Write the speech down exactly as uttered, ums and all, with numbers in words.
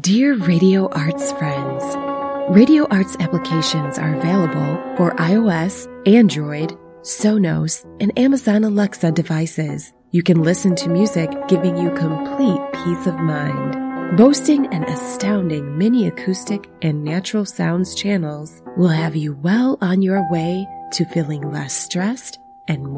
Dear Radio Arts friends, Radio Arts applications are available for iOS, Android, Sonos, and Amazon Alexa devices. You can listen to music giving you complete peace of mind. Boasting an astounding mini acoustic and natural sounds channels will have you well on your way to feeling less stressed and more